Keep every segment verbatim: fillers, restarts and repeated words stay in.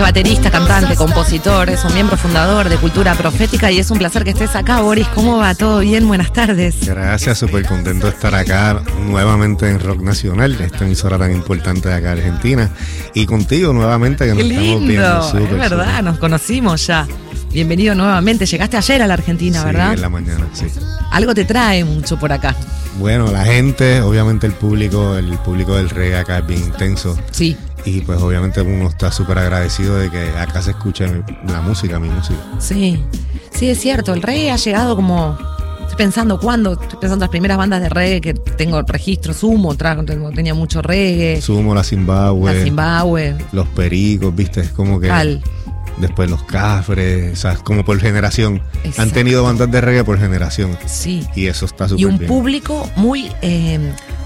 baterista, cantante, compositor, es un miembro fundador de Cultura Profética y es un placer que estés acá, Boris. ¿Cómo va? ¿Todo bien? Buenas tardes. Gracias, súper contento de estar acá nuevamente en Rock Nacional, esta emisora tan importante de acá de Argentina, y contigo nuevamente que nos Qué lindo, estamos viendo. Súper, es verdad, súper. Nos conocimos ya. Bienvenido nuevamente. Llegaste ayer a la Argentina, sí, ¿verdad? Sí, en la mañana, sí. Algo te trae mucho por acá. Bueno, la gente, obviamente el público, el público del reggae acá es bien intenso. Sí. Y pues obviamente uno está súper agradecido de que acá se escuche la música, mi música. Sí, sí es cierto, el reggae ha llegado como... Estoy pensando cuándo, estoy pensando en las primeras bandas de reggae que tengo registro, Sumo, tra- tenía mucho reggae. Sumo, la Zimbabue. La Zimbabue. Los Pericos, viste, es como que... Cal. Después los Cafres, o sea, como por generación. Exacto. Han tenido bandas de reggae por generación. Sí. Y eso está súper bien. Y un bien. público muy... Eh,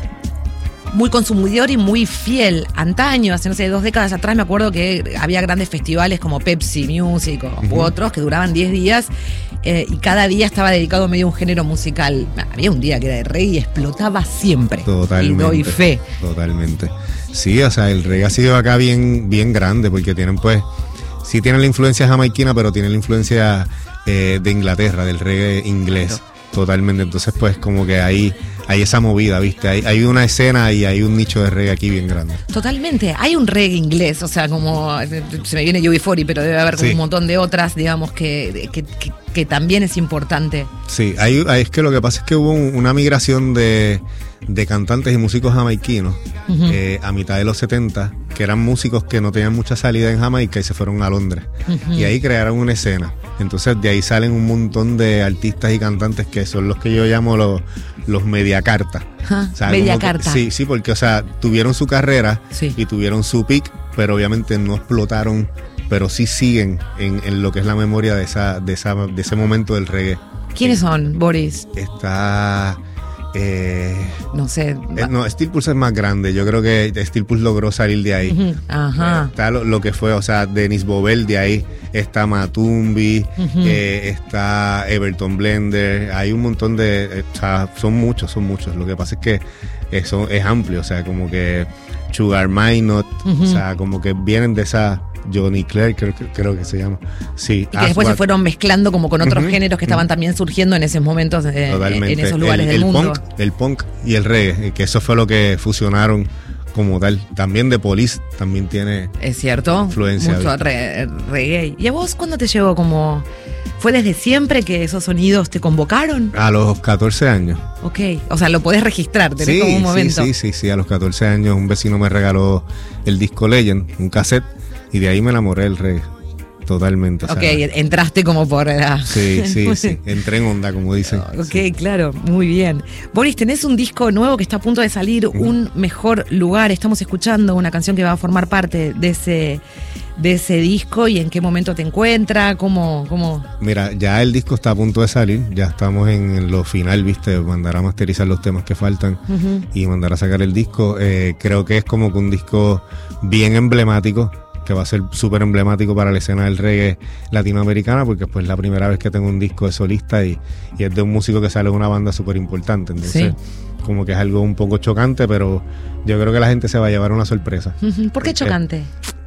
muy consumidor y muy fiel. Antaño, hace no sé, dos décadas atrás, me acuerdo que había grandes festivales como Pepsi Music o, uh-huh. u otros que duraban diez días eh, y cada día estaba dedicado medio a un género musical. Había un día que era de reggae y explotaba siempre. Totalmente. Y doy fe. Totalmente. Sí, o sea, el reggae ha sido acá bien, bien grande porque tienen pues, sí tienen la influencia jamaiquina, pero tienen la influencia eh, de Inglaterra, del reggae inglés. Claro. Totalmente, entonces pues como que hay, hay esa movida, ¿viste? Hay, hay una escena y hay un nicho de reggae aquí bien grande. Totalmente, hay un reggae inglés, o sea, como se me viene U B cuarenta, pero debe haber como sí. un montón de otras, digamos, que, que, que, que también es importante. Sí, hay, hay, es que lo que pasa es que hubo una migración de, de cantantes y músicos jamaiquinos uh-huh. eh, a mitad de los setenta, que eran músicos que no tenían mucha salida en Jamaica y se fueron a Londres. Uh-huh. Y ahí crearon una escena. Entonces de ahí salen un montón de artistas y cantantes que son los que yo llamo los, los mediacarta. O sea, mediacarta. Sí, sí, porque o sea, tuvieron su carrera sí. y tuvieron su peak, pero obviamente no explotaron, pero sí siguen en, en lo que es la memoria de esa, de esa, de ese momento del reggae. ¿Quiénes son, Boris? Está... Eh, no sé. Eh, no, Steel Pulse es más grande. Yo creo que Steel Pulse logró salir de ahí. Uh-huh. Ajá. Eh, está lo, lo que fue, o sea, Denis Bovell de ahí. Está Matumbi, uh-huh. eh, está Everton Blender. Hay un montón de... Eh, o sea, son muchos, son muchos. Lo que pasa es que eso es amplio. O sea, como que Sugar Minot. Uh-huh. O sea, como que vienen de esa... Johnny Clerc, creo, creo que se llama. Sí. Y que después se fueron mezclando como con otros uh-huh. géneros que estaban uh-huh. también surgiendo en esos momentos, eh, en esos lugares el, del el mundo. Punk, el punk y el reggae, que eso fue lo que fusionaron como tal. También The Police también tiene es cierto, influencia. Mucho re, reggae. ¿Y a vos cuándo te llegó como... ¿Fue desde siempre que esos sonidos te convocaron? A los catorce años. Ok, o sea, lo podés registrar, tenés sí, como un momento. Sí, sí, sí, sí, a los catorce años un vecino me regaló el disco Legend, un cassette, y de ahí me enamoré del reggae. Totalmente. Ok, o sea, entraste como por... Uh, sí, sí, sí, entré en onda, como dicen. Ok, sí. Claro, muy bien. Boris, tenés un disco nuevo que está a punto de salir, uh-huh. Un Mejor Lugar. Estamos escuchando una canción que va a formar parte de ese... de ese disco y en qué momento te encuentra, cómo, cómo... Mira, ya el disco está a punto de salir, ya estamos en lo final, viste, mandar a masterizar los temas que faltan uh-huh. y mandar a sacar el disco. Eh, creo que es como que un disco bien emblemático, que va a ser súper emblemático para la escena del reggae latinoamericana, porque pues la primera vez que tengo un disco de solista y, y es de un músico que sale de una banda súper importante, entonces... Sí. Como que es algo un poco chocante, pero yo creo que la gente se va a llevar una sorpresa. Uh-huh. ¿Por qué chocante?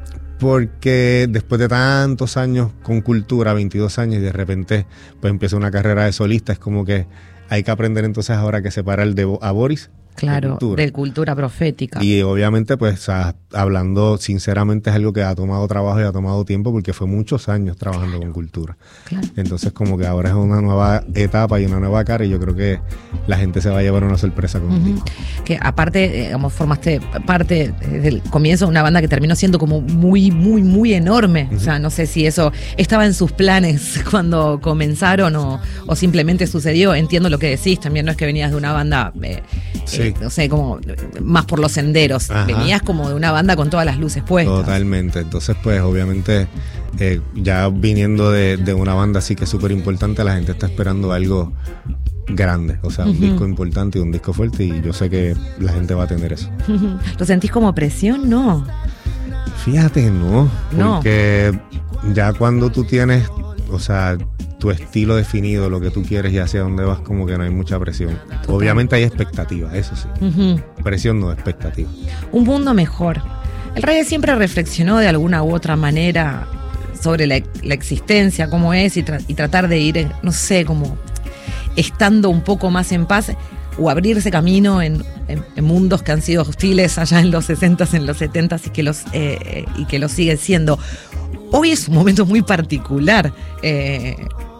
Porque después de tantos años con Cultura, veintidós años, y de repente pues empieza una carrera de solista, es como que hay que aprender entonces ahora que separar el de a Boris. Claro, de cultura. de cultura profética. Y obviamente pues a, hablando sinceramente es algo que ha tomado trabajo y ha tomado tiempo porque fue muchos años trabajando con Cultura. Claro. Entonces como que ahora es una nueva etapa y una nueva cara y yo creo que la gente se va a llevar una sorpresa con el disco. Que aparte, digamos, formaste parte desde el comienzo de una banda que terminó siendo como muy, muy, muy enorme. Uh-huh. O sea, no sé si eso estaba en sus planes cuando comenzaron o, o simplemente sucedió. Entiendo lo que decís, también no es que venías de una banda... Eh, sí. eh, no sé, como más por los senderos. Ajá. Venías como de una banda con todas las luces puestas. Totalmente. Entonces, pues, obviamente, eh, ya viniendo de, de una banda así que es súper importante, la gente está esperando algo grande, o sea, un uh-huh. disco importante y un disco fuerte, y yo sé que la gente va a tener eso. Uh-huh. ¿Lo sentís como presión? No. Fíjate, no, no. Porque ya cuando tú tienes, o sea, tu estilo definido, lo que tú quieres y hacia dónde vas, como que no hay mucha presión. Total. Obviamente hay expectativa, eso sí. Uh-huh. Presión no, expectativa. Un mundo mejor. El reggae siempre reflexionó de alguna u otra manera sobre la, la existencia, cómo es, y, tra- y tratar de ir, no sé, como estando un poco más en paz o abrirse camino en, en, en mundos que han sido hostiles allá en los sesentas, en los setentas y que los eh, y que lo siguen siendo. Hoy es un momento muy particular. Eh,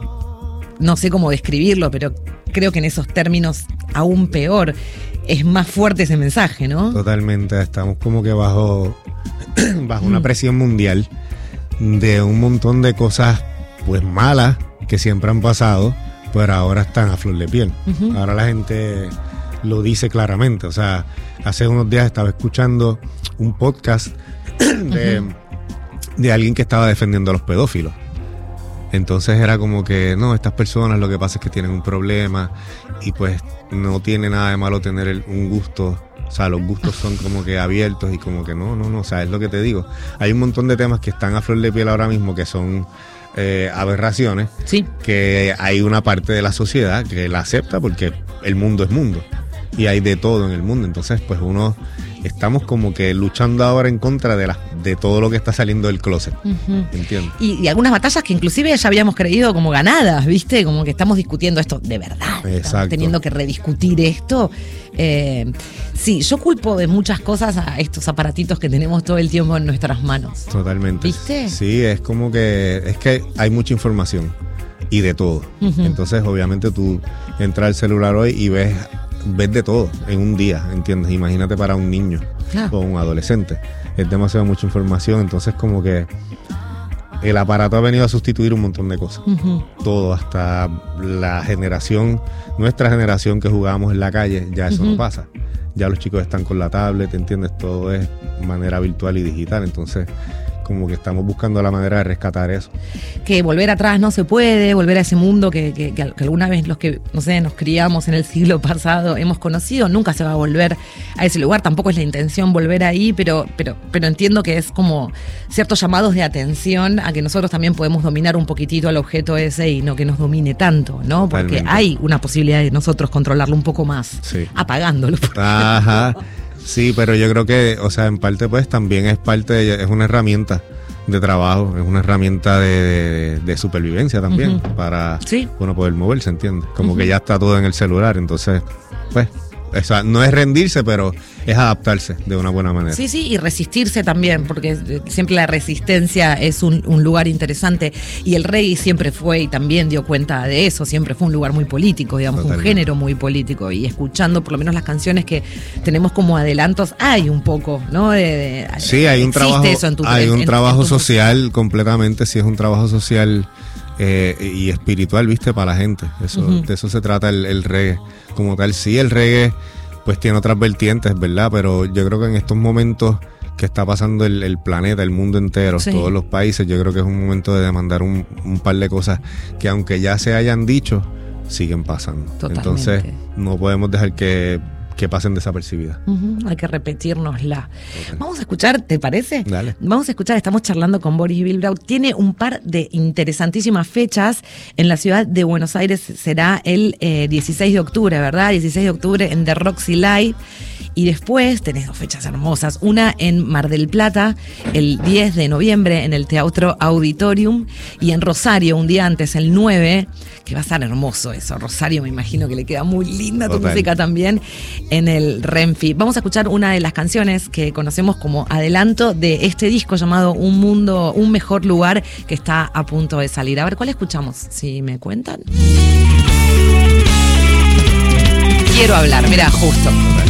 no sé cómo describirlo, pero creo que en esos términos aún peor. Es más fuerte ese mensaje, ¿no? Totalmente. Estamos como que bajo, bajo una presión mundial de un montón de cosas pues malas que siempre han pasado, pero ahora están a flor de piel. Uh-huh. Ahora la gente lo dice claramente. O sea, hace unos días estaba escuchando un podcast de, uh-huh. de alguien que estaba defendiendo a los pedófilos. Entonces era como que, no, estas personas lo que pasa es que tienen un problema y pues no tiene nada de malo tener el, un gusto. O sea, los gustos son como que abiertos y como que no, no, no, o sea, es lo que te digo. Hay un montón de temas que están a flor de piel ahora mismo que son eh, aberraciones, sí. Que hay una parte de la sociedad que la acepta porque el mundo es mundo y hay de todo en el mundo. Entonces, pues uno, estamos como que luchando ahora en contra de, la, de todo lo que está saliendo del closet, uh-huh. ¿Entiendes? Y, y algunas batallas que inclusive ya habíamos creído como ganadas, ¿viste? Como que estamos discutiendo esto de verdad. Exacto. Estamos teniendo que rediscutir esto. Eh, sí, yo culpo de muchas cosas a estos aparatitos que tenemos todo el tiempo en nuestras manos. Totalmente. ¿Viste? Sí, es como que, es que hay mucha información y de todo. Uh-huh. Entonces, obviamente tú entras al celular hoy y ves... ves de todo en un día, ¿entiendes? Imagínate para un niño claro. O un adolescente. Es demasiado mucha información, entonces como que el aparato ha venido a sustituir un montón de cosas. Uh-huh. Todo, hasta la generación, nuestra generación que jugábamos en la calle, ya eso uh-huh. no pasa. Ya los chicos están con la tablet, ¿entiendes? Todo es de manera virtual y digital, entonces... como que estamos buscando la manera de rescatar eso. Que volver atrás no se puede, volver a ese mundo que, que, que alguna vez los que, no sé, nos criamos en el siglo pasado hemos conocido, nunca se va a volver a ese lugar, tampoco es la intención volver ahí, pero, pero, pero entiendo que es como ciertos llamados de atención a que nosotros también podemos dominar un poquitito al objeto ese y no que nos domine tanto, ¿no? Porque Totalmente. Hay una posibilidad de nosotros controlarlo un poco más, sí. Apagándolo. Ajá. Sí, pero yo creo que, o sea, en parte pues también es parte, de, es una herramienta de trabajo, es una herramienta de, de, de supervivencia también, uh-huh. para ¿sí? Bueno, poder moverse, ¿entiendes? Como uh-huh. que ya está todo en el celular, entonces, pues, o sea, no es rendirse, pero es adaptarse de una buena manera. Sí, sí, y resistirse también, porque siempre la resistencia es un, un lugar interesante, y el reggae siempre fue y también dio cuenta de eso, siempre fue un lugar muy político, digamos, Totalmente. Un género muy político, y escuchando por lo menos las canciones que tenemos como adelantos, hay un poco, ¿no? De, de, sí, hay un trabajo, eso en tu, hay un en, trabajo en tu, social completamente, sí, es un trabajo social eh, y espiritual, ¿viste? Para la gente, eso, uh-huh. de eso se trata el, el reggae, como tal, sí, el reggae pues tiene otras vertientes, ¿verdad? Pero yo creo que en estos momentos que está pasando el, el planeta, el mundo entero, sí. Todos los países, yo creo que es un momento de demandar un, un par de cosas que aunque ya se hayan dicho, siguen pasando. Totalmente. Entonces no podemos dejar que, que pasen desapercibidas. Uh-huh, hay que repetirnosla. Okay. Vamos a escuchar, ¿te parece? Dale. Vamos a escuchar, estamos charlando con Boris Bilbao. Tiene un par de interesantísimas fechas en la ciudad de Buenos Aires. Será el eh, dieciséis de octubre, ¿verdad? dieciséis de octubre en The Roxy Live. Y después tenés dos fechas hermosas. Una en Mar del Plata, el diez de noviembre en el Teatro Auditorium. Y en Rosario, un día antes, el nueve, que va a estar hermoso eso. Rosario me imagino que le queda muy linda tu Total. Música también, en el Renfi. Vamos a escuchar una de las canciones que conocemos como adelanto de este disco llamado Un Mundo, Un Mejor Lugar, que está a punto de salir. A ver, ¿cuál escuchamos? Si me cuentan. Quiero hablar, mira, justo.